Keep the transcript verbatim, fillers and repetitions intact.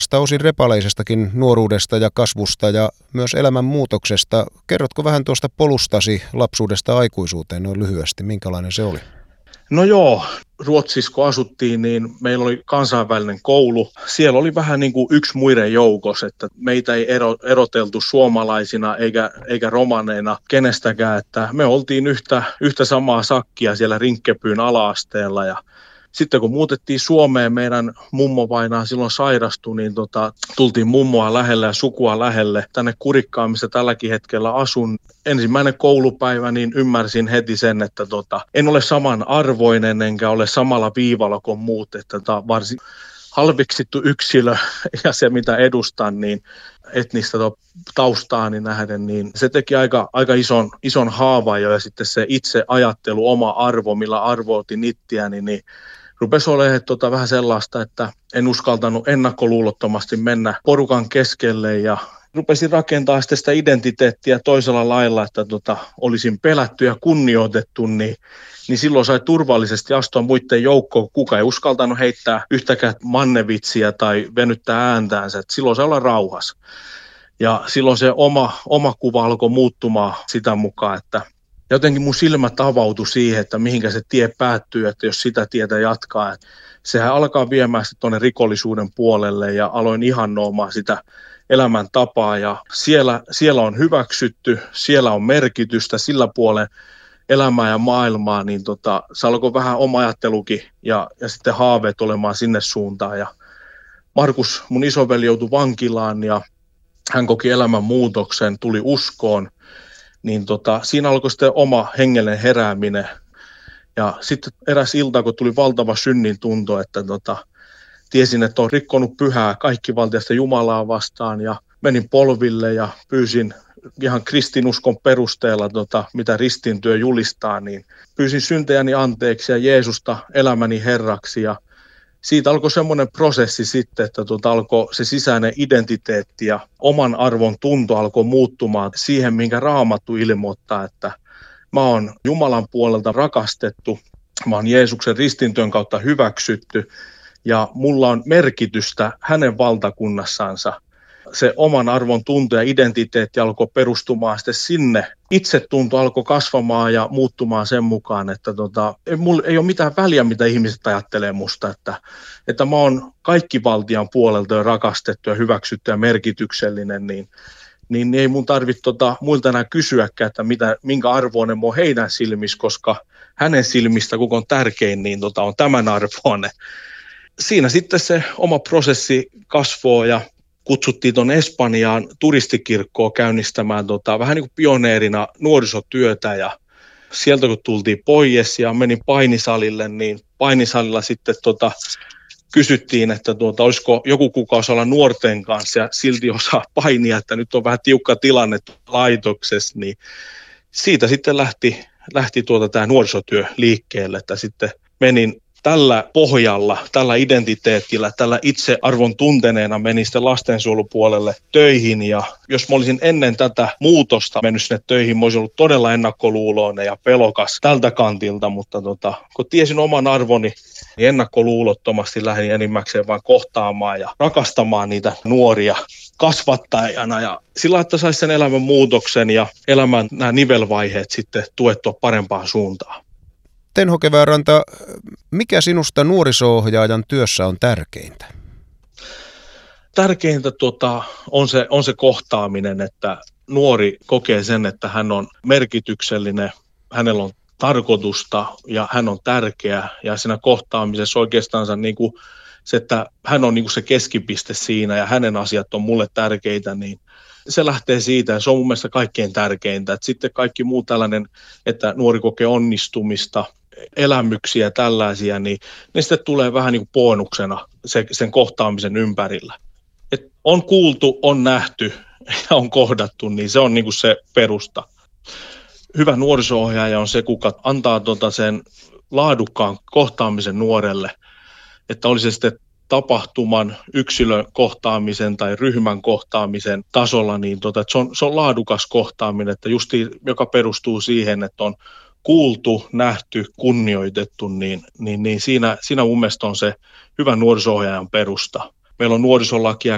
osin repaleisestakin nuoruudesta ja kasvusta ja myös elämänmuutoksesta. Kerrotko vähän tuosta polustasi lapsuudesta aikuisuuteen noin lyhyesti? Minkälainen se oli? No joo, Ruotsissa kun asuttiin, niin meillä oli kansainvälinen koulu. Siellä oli vähän niin kuin yksi muiden joukossa, että meitä ei ero, eroteltu suomalaisina eikä, eikä romaneina kenestäkään. Että me oltiin yhtä, yhtä samaa sakkia siellä Rinkkepyyn ala-asteella ja sitten kun muutettiin Suomeen, meidän mummovainaa silloin sairastui, niin tota, tultiin mummoa lähelle ja sukua lähelle tänne Kurikkaan, missä tälläkin hetkellä asun. Ensimmäinen koulupäivä, niin ymmärsin heti sen, että tota, en ole samanarvoinen enkä ole samalla viivalla kuin muut. Että tota, varsin halveksittu yksilö ja se, mitä edustan, niin etnistä taustaani nähden, niin se teki aika, aika ison, ison haavan jo. Ja sitten se itse ajattelu, oma arvo, millä arvoitin itseäni, niin rupesi olemaan tota vähän sellaista, että en uskaltanut ennakkoluulottomasti mennä porukan keskelle ja rupesin rakentamaan sitä identiteettiä toisella lailla, että tota, olisin pelätty ja kunnioitettu, niin, niin silloin sai turvallisesti astua muiden joukkoon. Kuka ei uskaltanut heittää yhtäkään mannevitsiä tai venyttää ääntäänsä, että silloin sai olla rauhassa. Ja silloin se oma, oma kuva alkoi muuttumaan sitä mukaan, että jotenkin mun silmät avautui siihen, että mihinkä se tie päättyy, että jos sitä tietä jatkaa. Että sehän alkaa viemään sitten tuonne rikollisuuden puolelle ja aloin ihannoimaan sitä elämäntapaa ja siellä, siellä on hyväksytty, siellä on merkitystä sillä puolen elämää ja maailmaa, niin tota, se alkoi vähän oma ajattelukin ja, ja sitten haaveet olemaan sinne suuntaan. Ja Markus, mun isoveli, joutui vankilaan ja hän koki elämän muutoksen, tuli uskoon. Niin tota, siinä alkoi sitten oma hengellinen herääminen. Ja sitten eräs ilta, kun tuli valtava synnin tunto, että tota, tiesin, että on rikkonut pyhää kaikkivaltiasta Jumalaa vastaan ja menin polville ja pyysin ihan kristinuskon perusteella, tota, mitä ristintyö julistaa, niin pyysin syntejäni anteeksi ja Jeesusta elämäni herraksi ja siitä alkoi semmoinen prosessi sitten, että tuota alkoi se sisäinen identiteetti ja oman arvon tunto alkoi muuttumaan siihen, minkä Raamattu ilmoittaa, että mä oon Jumalan puolelta rakastettu, mä oon Jeesuksen ristintyön kautta hyväksytty ja mulla on merkitystä hänen valtakunnassansa. Se oman arvon tunto ja identiteetti alkoi perustumaan sitten sinne. Itsetunto alkoi kasvamaan ja muuttumaan sen mukaan, että tota, ei, mulla ei ole mitään väliä, mitä ihmiset ajattelee musta, että, että mä oon kaikkivaltian puolelta jo rakastettu ja hyväksytty ja merkityksellinen, niin, niin ei mun tarvitse tota, muilta enää kysyäkään, että mitä, minkä arvoinen mä oon heidän silmissä, koska hänen silmistä kuka on tärkein, niin tota, on tämän arvoinen. Siinä sitten se oma prosessi kasvoi ja kutsuttiin tuonne Espanjaan turistikirkkoon käynnistämään tota, vähän niin kuin pioneerina nuorisotyötä ja sieltä kun tultiin pois ja menin painisalille, niin painisalilla sitten tota, kysyttiin, että tuota, olisiko joku kuukausi olla nuorten kanssa ja silti osaa painia, että nyt on vähän tiukka tilanne laitoksessa, niin siitä sitten lähti, lähti tuota, tämä nuorisotyö liikkeelle, että sitten menin tällä pohjalla, tällä identiteetillä, tällä itsearvon tunteneena menin sitten lastensuojelupuolelle töihin ja jos mä olisin ennen tätä muutosta mennyt sinne töihin, mä olisin ollut todella ennakkoluuloinen ja pelokas tältä kantilta, mutta tota, kun tiesin oman arvoni, niin ennakkoluulottomasti lähdin enimmäkseen vaan kohtaamaan ja rakastamaan niitä nuoria kasvattajana ja sillä, että saisi sen elämän muutoksen ja elämän nämä nivelvaiheet sitten tuettua parempaan suuntaan. Tenho Kevääranta, mikä sinusta nuoriso-ohjaajan työssä on tärkeintä? Tärkeintä tuota, on, se, on se kohtaaminen, että nuori kokee sen, että hän on merkityksellinen, hänellä on tarkoitusta ja hän on tärkeä. Ja siinä kohtaamisessa oikeastaan niin kuin se, että hän on niin kuin se keskipiste siinä ja hänen asiat on mulle tärkeitä, niin se lähtee siitä ja se on mun mielestä kaikkein tärkeintä. Että sitten kaikki muu tällainen, että nuori kokee onnistumista, elämyksiä tällaisia, niin ne sitten tulee vähän niin kuin bonuksena se, sen kohtaamisen ympärillä. Et on kuultu, on nähty ja on kohdattu, niin se on niin kuin se perusta. Hyvä nuoriso-ohjaaja on se, kuka antaa tota sen laadukkaan kohtaamisen nuorelle, että oli se sitten tapahtuman, yksilön kohtaamisen tai ryhmän kohtaamisen tasolla, niin tota, se, on, se on laadukas kohtaaminen, että justi, joka perustuu siihen, että on kuultu, nähty, kunnioitettu, niin, niin, niin siinä, siinä mun mielestä on se hyvä nuoriso-ohjaajan perusta. Meillä on nuorisolakia